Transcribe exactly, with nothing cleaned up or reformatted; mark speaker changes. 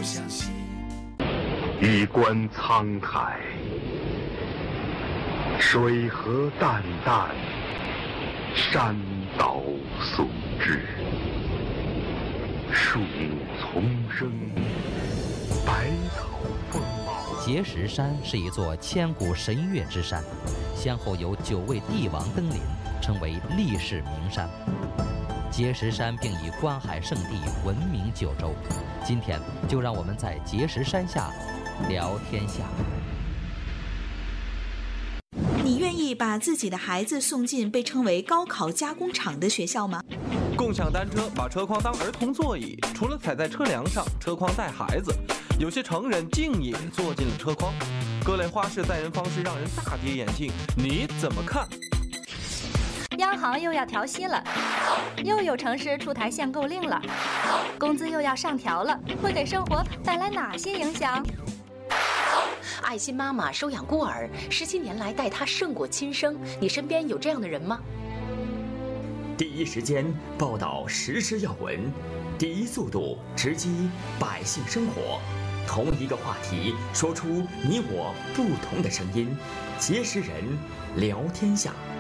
Speaker 1: 相惜。
Speaker 2: 一观沧海，水何澹澹，山岛竦之。树木丛生，百草丰茂。
Speaker 3: 碣石山是一座千古神岳之山，先后有九位帝王登临，成为历史名山。碣石山并以观海圣地闻名九州。今天就让我们在碣石山下聊天下。
Speaker 4: 你愿意把自己的孩子送进被称为高考加工厂的学校吗？
Speaker 5: 共享单车把车筐当儿童座椅，除了踩在车梁上，车筐带孩子。有些成人竟也坐进了车筐，各类花式载人方式让人大跌眼镜，你怎么看？
Speaker 6: 央行又要调息了，又有城市出台限购令了，工资又要上调了，会给生活带来哪些影响？
Speaker 7: 爱心妈妈收养孤儿，十七年来待他胜过亲生，你身边有这样的人吗？
Speaker 8: 第一时间报道时事要闻，第一速度直击百姓生活，同一个话题说出你我不同的声音，碣石人聊天下。